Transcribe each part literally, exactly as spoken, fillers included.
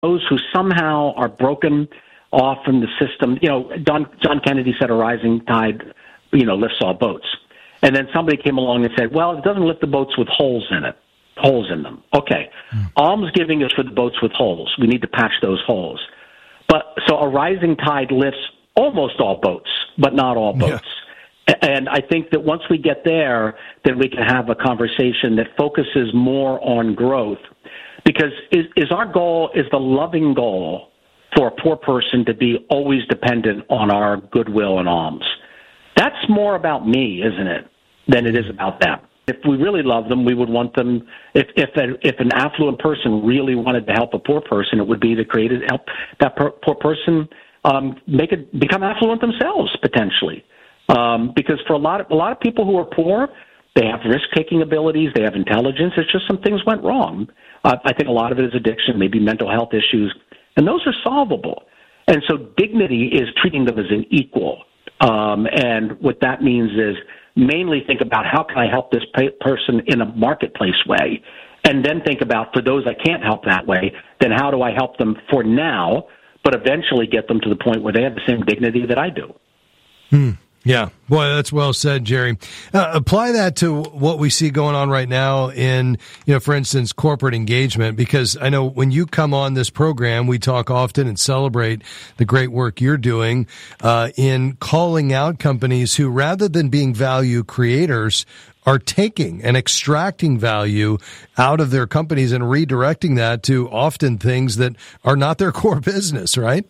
those who somehow are broken off from the system. You know, Don, John Kennedy said a rising tide, you know, lifts all boats. And then somebody came along and said, well, it doesn't lift the boats with holes in it, holes in them. Okay. Mm. Almsgiving is for the boats with holes. We need to patch those holes. But so a rising tide lifts almost all boats, but not all boats. Yeah. And I think that once we get there, then we can have a conversation that focuses more on growth. Because is, is our goal, is the loving goal for a poor person to be always dependent on our goodwill and alms? That's more about me, isn't it, than it is about them. If we really love them, we would want them, if if, a, if an affluent person really wanted to help a poor person, it would be to create a, help that per, poor person um, make it become affluent themselves, potentially. Um, because for a lot of, a lot of people who are poor, they have risk-taking abilities, they have intelligence. It's just some things went wrong. Uh, I think a lot of it is addiction, maybe mental health issues, and those are solvable. And so dignity is treating them as an equal. Um, and what that means is mainly think about how can I help this pa- person in a marketplace way, and then think about for those I can't help that way, then how do I help them for now, but eventually get them to the point where they have the same dignity that I do. Hmm. Yeah, boy, that's well said, Jerry. Uh, apply that to what we see going on right now in, you know, for instance, corporate engagement, because I know when you come on this program, we talk often and celebrate the great work you're doing uh, in calling out companies who, rather than being value creators, are taking and extracting value out of their companies and redirecting that to often things that are not their core business, right?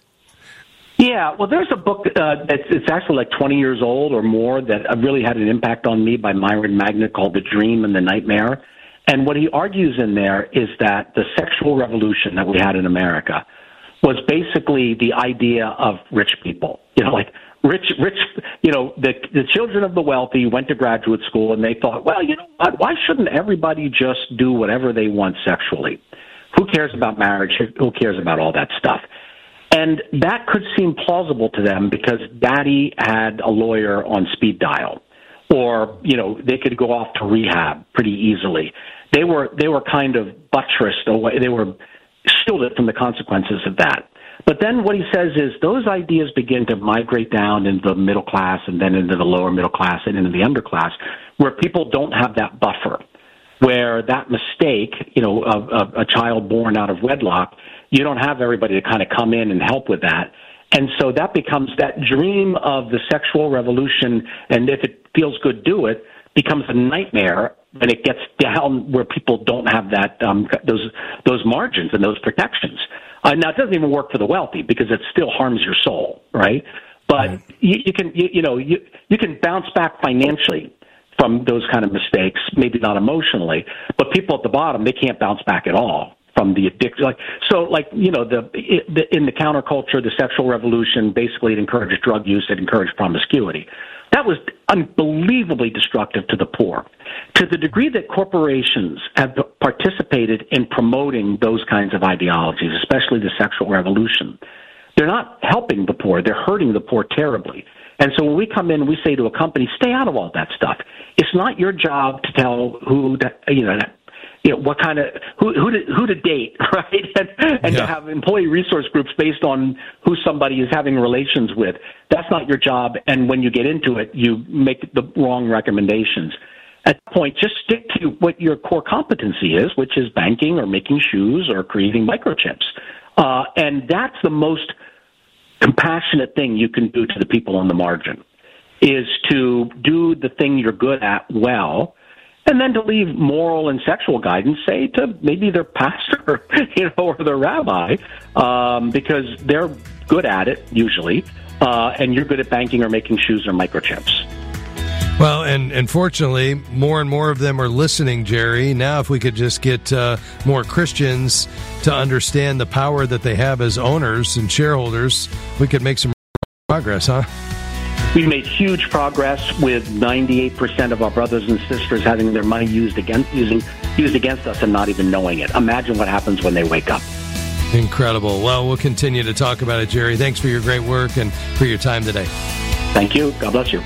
Yeah, well, there's a book uh, that's it's actually like twenty years old or more that really had an impact on me by Myron Magnet called The Dream and the Nightmare. And what he argues in there is that the sexual revolution that we had in America was basically the idea of rich people. You know, like rich, rich, you know, the, the children of the wealthy went to graduate school and they thought, well, you know what, why shouldn't everybody just do whatever they want sexually? Who cares about marriage? Who cares about all that stuff? And that could seem plausible to them because daddy had a lawyer on speed dial, or, you know, they could go off to rehab pretty easily. They were, they were kind of buttressed away. They were shielded from the consequences of that. But then what he says is those ideas begin to migrate down into the middle class and then into the lower middle class and into the underclass, where people don't have that buffer, where that mistake, you know, of, of a child born out of wedlock, you don't have everybody to kind of come in and help with that. And so that becomes that dream of the sexual revolution, and if it feels good, do it, becomes a nightmare when it gets down where people don't have that um, those those margins and those protections. Uh, now, it doesn't even work for the wealthy because it still harms your soul, right? But right. You, you can, you, you know, you, you can bounce back financially from those kind of mistakes, maybe not emotionally, but people at the bottom, they can't bounce back at all from the addiction. Like, so, like, you know, the, the in the counterculture, the sexual revolution, basically it encouraged drug use, it encouraged promiscuity. That was unbelievably destructive to the poor. To the degree that corporations have participated in promoting those kinds of ideologies, especially the sexual revolution, they're not helping the poor, they're hurting the poor terribly. And so when we come in, we say to a company, stay out of all that stuff. It's not your job to tell who, to, you know, you know, what kind of, who, who to, who to date, right? And, and yeah. to have employee resource groups based on who somebody is having relations with. That's not your job. And when you get into it, you make the wrong recommendations. At that point, just stick to what your core competency is, which is banking or making shoes or creating microchips. Uh, and that's the most compassionate thing you can do to the people on the margin, is to do the thing you're good at well, and then to leave moral and sexual guidance, say, to maybe their pastor, you know, or their rabbi, um, because they're good at it, usually, uh, and you're good at banking or making shoes or microchips. Well, and, and fortunately, more and more of them are listening, Jerry. Now, if we could just get uh, more Christians to understand the power that they have as owners and shareholders, we could make some progress, huh? We've made huge progress with ninety-eight percent of our brothers and sisters having their money used against, using, used against us and not even knowing it. Imagine what happens when they wake up. Incredible. Well, we'll continue to talk about it, Jerry. Thanks for your great work and for your time today. Thank you. God bless you.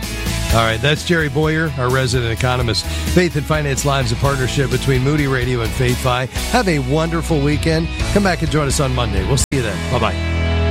All right, that's Jerry Boyer, our resident economist. Faith and Finance Live is a partnership between Moody Radio and Faith Fi. Have a wonderful weekend. Come back and join us on Monday. We'll see you then. Bye-bye.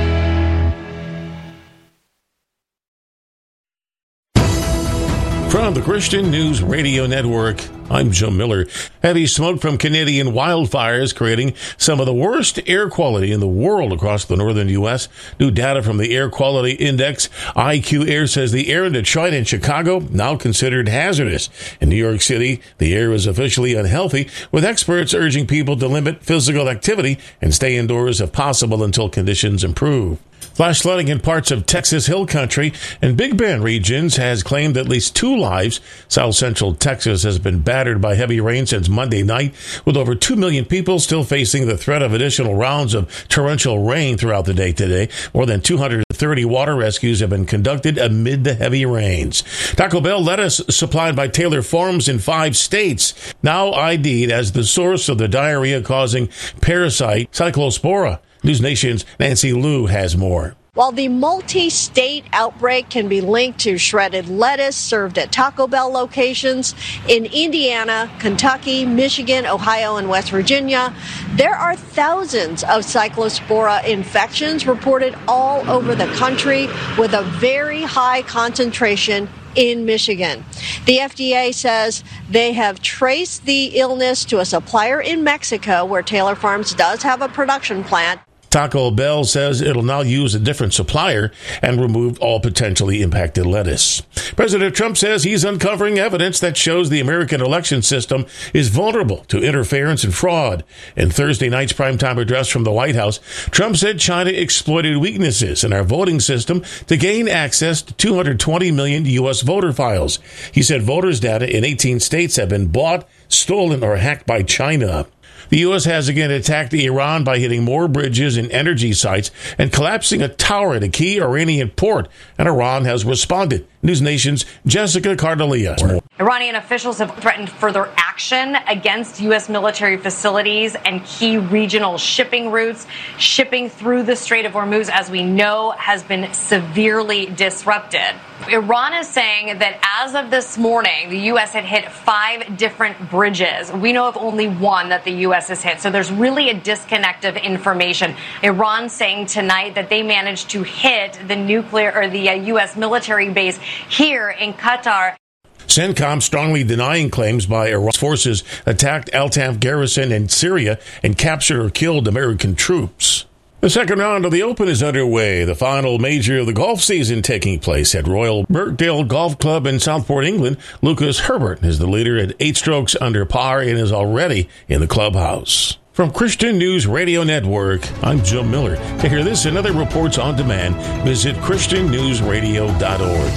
From the Christian News Radio Network, I'm Joe Miller. Heavy smoke from Canadian wildfires creating some of the worst air quality in the world across the northern U S. New data from the Air Quality Index, I Q Air, says the air in Detroit and Chicago now considered hazardous. In New York City, the air is officially unhealthy, with experts urging people to limit physical activity and stay indoors if possible until conditions improve. Flash flooding in parts of Texas Hill Country and Big Bend regions has claimed at least two lives. South Central Texas has been battered by heavy rain since Monday night, with over two million people still facing the threat of additional rounds of torrential rain throughout the day today. More than two hundred thirty water rescues have been conducted amid the heavy rains. Taco Bell lettuce supplied by Taylor Farms in five states, now I D'd as the source of the diarrhea-causing parasite Cyclospora. News Nation's Nancy Liu has more. While the multi-state outbreak can be linked to shredded lettuce served at Taco Bell locations in Indiana, Kentucky, Michigan, Ohio, and West Virginia, there are thousands of Cyclospora infections reported all over the country, with a very high concentration in Michigan. The F D A says they have traced the illness to a supplier in Mexico, where Taylor Farms does have a production plant. Taco Bell says it'll now use a different supplier and remove all potentially impacted lettuce. President Trump says he's uncovering evidence that shows the American election system is vulnerable to interference and fraud. In Thursday night's primetime address from the White House, Trump said China exploited weaknesses in our voting system to gain access to two hundred twenty million U S voter files. He said voters' data in eighteen states have been bought, stolen, or hacked by China. The U S has again attacked Iran by hitting more bridges and energy sites and collapsing a tower at a key Iranian port, and Iran has responded. News Nation's Jessica Cardelia. Iranian officials have threatened further action against U S military facilities and key regional shipping routes. Shipping through the Strait of Hormuz, as we know, has been severely disrupted. Iran is saying that as of this morning, the U S had hit five different bridges. We know of only one that the U S has hit, so there's really a disconnect of information. Iran saying tonight that they managed to hit the nuclear or the uh, U S military base here in Qatar. CENTCOM strongly denying claims by Iran's forces attacked Al-Tanf garrison in Syria and captured or killed American troops. The second round of the Open is underway, the final major of the golf season taking place at Royal Birkdale Golf Club in Southport, England. Lucas Herbert is the leader at eight strokes under par and is already in the clubhouse. From Christian News Radio Network, I'm Joe Miller. To hear this and other reports on demand, visit christian news radio dot org.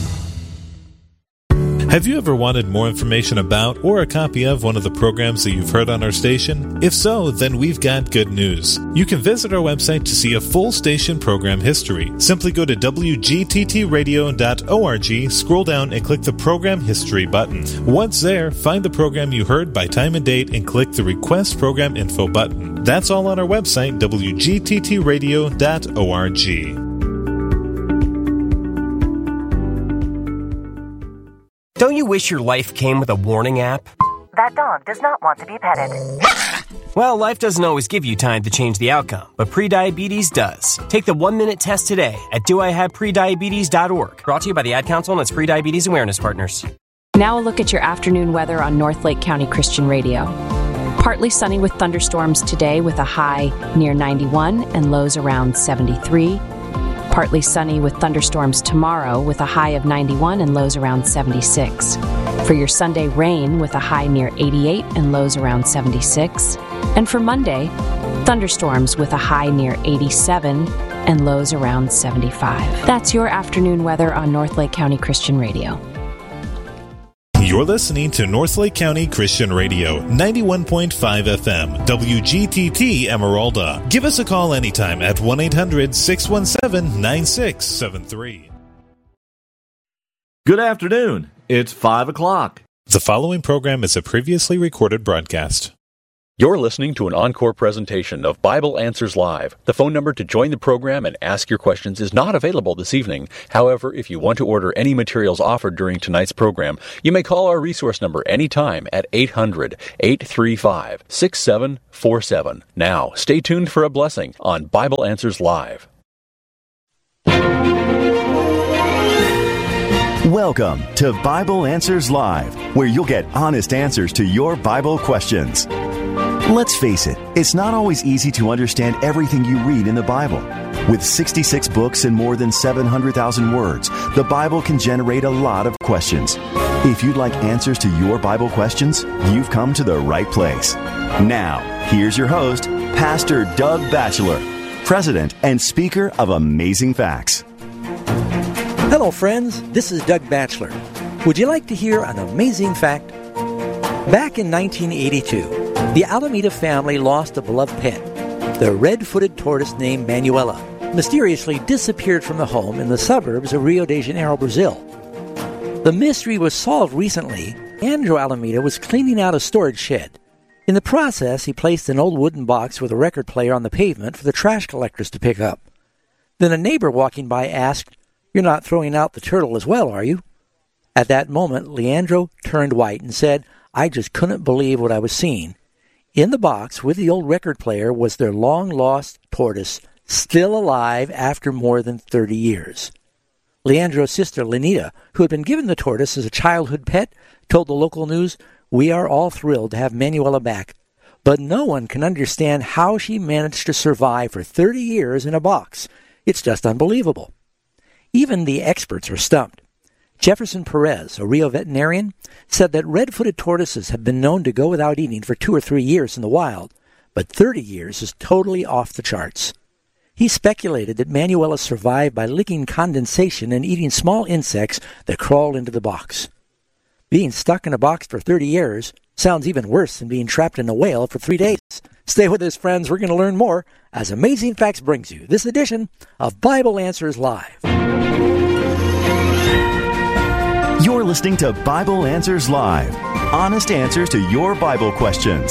Have you ever wanted more information about or a copy of one of the programs that you've heard on our station? If so, then we've got good news. You can visit our website to see a full station program history. Simply go to w g t t radio dot org, scroll down and click the Program History button. Once there, find the program you heard by time and date and click the Request Program Info button. That's all on our website, w g t t radio dot org. Don't you wish your life came with a warning app? That dog does not want to be petted. Well, life doesn't always give you time to change the outcome, but prediabetes does. Take the one-minute test today at do I have prediabetes dot org. Brought to you by the Ad Council and its Prediabetes Awareness Partners. Now a look at your afternoon weather on North Lake County Christian Radio. Partly sunny with thunderstorms today with a high near ninety-one and lows around seventy-three. Partly sunny with thunderstorms tomorrow with a high of ninety-one and lows around seventy-six. For your Sunday, rain with a high near eighty-eight and lows around seventy-six. And for Monday, thunderstorms with a high near eighty-seven and lows around seventy-five. That's your afternoon weather on North Lake County Christian Radio. You're listening to North Lake County Christian Radio, ninety-one point five F M, W G T T Emeralda. Give us a call anytime at one eight hundred six one seven nine six seven three. Good afternoon. It's five o'clock. The following program is a previously recorded broadcast. You're listening to an encore presentation of Bible Answers Live. The phone number to join the program and ask your questions is not available this evening. However, if you want to order any materials offered during tonight's program, you may call our resource number anytime at eight hundred, eight three five, six seven four seven. Now, stay tuned for a blessing on Bible Answers Live. Welcome to Bible Answers Live, where you'll get honest answers to your Bible questions. Let's face it, it's not always easy to understand everything you read in the Bible. With sixty-six books and more than seven hundred thousand words, the Bible can generate a lot of questions. If you'd like answers to your Bible questions, you've come to the right place. Now, here's your host, Pastor Doug Batchelor, President and Speaker of Amazing Facts. Hello, friends. This is Doug Batchelor. Would you like to hear an amazing fact? Back in nineteen eighty-two, the Alameda family lost a beloved pet. The red-footed tortoise named Manuela mysteriously disappeared from the home in the suburbs of Rio de Janeiro, Brazil. The mystery was solved recently. Andrew Alameda was cleaning out a storage shed. In the process, he placed an old wooden box with a record player on the pavement for the trash collectors to pick up. Then a neighbor walking by asked, "You're not throwing out the turtle as well, are you?" At that moment, Leandro turned white and said, "I just couldn't believe what I was seeing." In the box with the old record player was their long-lost tortoise, still alive after more than thirty years. Leandro's sister, Lenita, who had been given the tortoise as a childhood pet, told the local news, "We are all thrilled to have Manuela back, but no one can understand how she managed to survive for thirty years in a box. It's just unbelievable." Even the experts were stumped. Jefferson Perez, a Rio veterinarian, said that red-footed tortoises have been known to go without eating for two or three years in the wild, but thirty years is totally off the charts. He speculated that Manuela survived by licking condensation and eating small insects that crawled into the box. Being stuck in a box for thirty years sounds even worse than being trapped in a whale for three days. Stay with us, friends. We're going to learn more as Amazing Facts brings you this edition of Bible Answers Live. You're listening to Bible Answers Live, honest answers to your Bible questions.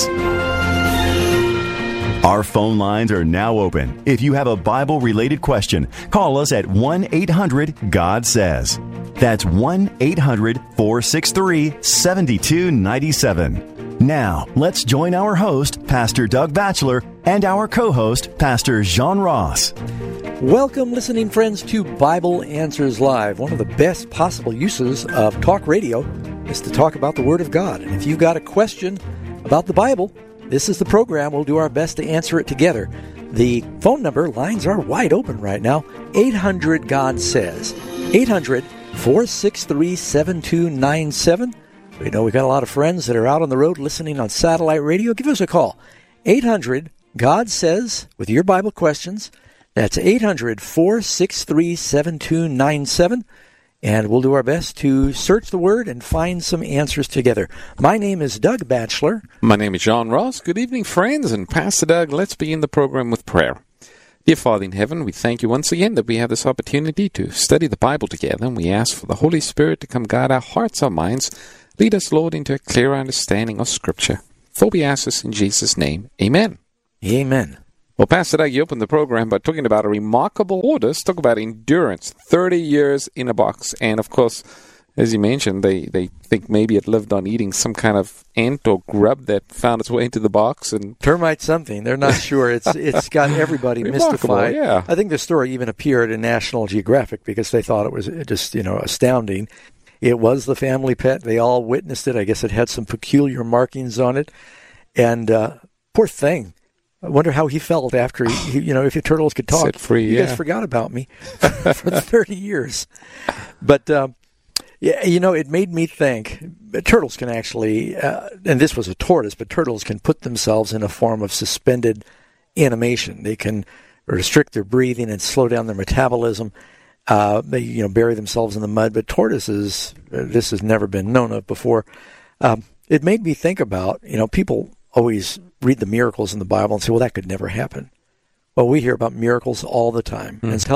Our phone lines are now open. If you have a Bible-related question, call us at one eight hundred God says. That's one eight hundred four six three seven two nine seven. Now, let's join our host, Pastor Doug Batchelor, and our co-host, Pastor Jean Ross. Welcome, listening friends, to Bible Answers Live. One of the best possible uses of talk radio is to talk about the Word of God. And if you've got a question about the Bible, this is the program. We'll do our best to answer it together. The phone number lines are wide open right now. eight hundred God says. eight hundred four six three seven two nine seven. We know we've got a lot of friends that are out on the road listening on satellite radio. Give us a call. eight hundred God says with your Bible questions. That's eight hundred four six three seven two nine seven. And we'll do our best to search the Word and find some answers together. My name is Doug Batchelor. My name is John Ross. Good evening, friends. And Pastor Doug, let's begin the program with prayer. Dear Father in heaven, we thank you once again that we have this opportunity to study the Bible together. And we ask for the Holy Spirit to come guide our hearts, our minds. Lead us, Lord, into a clear understanding of Scripture. For we ask this in Jesus' name. Amen. Amen. Well, Pastor Doug, you opened the program by talking about a remarkable tortoise. Talk about endurance. thirty years in a box. And, of course, as you mentioned, they, they think maybe it lived on eating some kind of ant or grub that found its way into the box. And termite something. They're not sure. It's It's got everybody mystified. Yeah. I think the story even appeared in National Geographic because they thought it was just, you know, astounding. It was the family pet. They all witnessed it. I guess it had some peculiar markings on it. And uh, poor thing. I wonder how he felt after, he, you know, if the turtles could talk. Set free, you yeah. guys forgot about me for thirty years. But, um, yeah, you know, it made me think, turtles can actually, uh, and this was a tortoise, but turtles can put themselves in a form of suspended animation. They can restrict their breathing and slow down their metabolism. Uh, they, you know, bury themselves in the mud. But tortoises, uh, this has never been known of before. Um, it made me think about, you know, people always read the miracles in the Bible and say, well, that could never happen. Well, we hear about miracles all the time. Mm. And